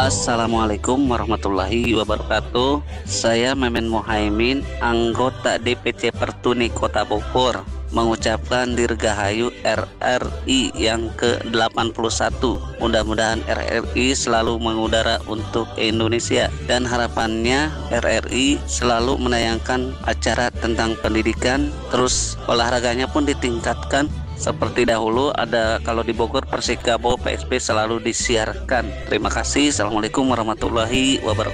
Assalamualaikum warahmatullahi wabarakatuh. Saya Memen Mohaimin, anggota DPC Pertuni Kota Bogor, mengucapkan Dirgahayu RRI yang ke-81. Mudah-mudahan RRI selalu mengudara untuk Indonesia, dan harapannya RRI selalu menayangkan acara tentang pendidikan, terus olahraganya pun ditingkatkan. Seperti dahulu ada, kalau di Bogor Persikabo PSP selalu disiarkan. Terima kasih. Assalamualaikum warahmatullahi wabarakatuh.